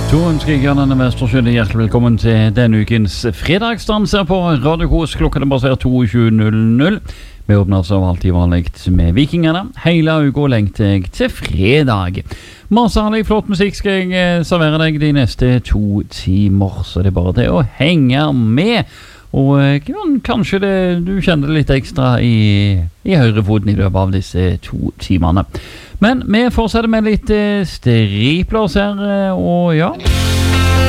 Så ønsker jeg gjerne denne Vestersjøen hjertelig velkommen til denne ukens fredagsdanser på Radio Kos. Klokka er basert 22.00. Vi åpner som alltid vanligt med Vikingerne. Hele uka lengter jeg til fredag. Masse herlig flott musikk skal jeg servere deg de neste 2 timer, så det er bare til å henge med. Og kanskje du kjenner det litt ekstra i høyrefoten i løpet av disse 2 timene. Men vi fortsetter med litt striplås her, og ja...